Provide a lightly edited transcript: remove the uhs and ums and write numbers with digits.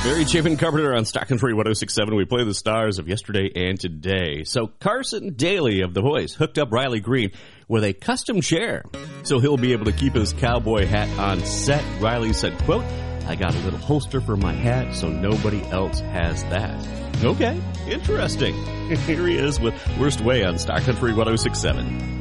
Barry Chapin Carpenter on Stock Country 106.7. We play the stars of yesterday and today. So Carson Daly of The Voice hooked up Riley Green with a custom chair so he'll be able to keep his cowboy hat on set. Riley said, quote, "I got a little holster for my hat so nobody else has that." Okay, interesting. Here he is with Worst Way on Stock Country 106.7.